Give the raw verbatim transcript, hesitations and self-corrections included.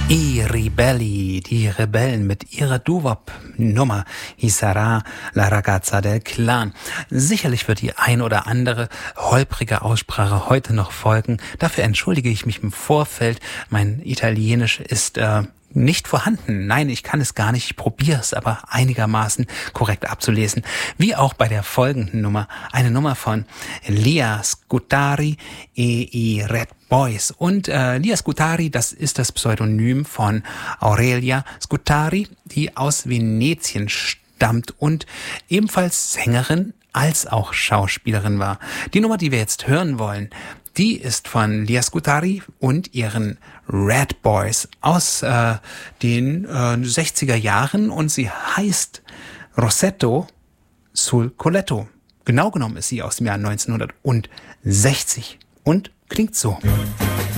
I Ribelli, die Rebellen mit ihrer Doo-Wop-Nummer Y sarà la ragazza del clan. Sicherlich wird die ein oder andere holprige Aussprache heute noch folgen. Dafür entschuldige ich mich im Vorfeld. Mein Italienisch ist äh, nicht vorhanden. Nein, ich kann es gar nicht. Ich probiere es aber einigermaßen korrekt abzulesen. Wie auch bei der folgenden Nummer. Eine Nummer von Lia Scutari e i Red Boys. Und äh, Lia Scutari, das ist das Pseudonym von Aurelia Scutari, die aus Venetien stammt und ebenfalls Sängerin als auch Schauspielerin war. Die Nummer, die wir jetzt hören wollen, die ist von Lia Scutari und ihren Red Boys aus äh, den äh, sechziger Jahren und sie heißt Rosetto sul Colletto. Genau genommen ist sie aus dem Jahr neunzehnhundertsechzig und klingt so.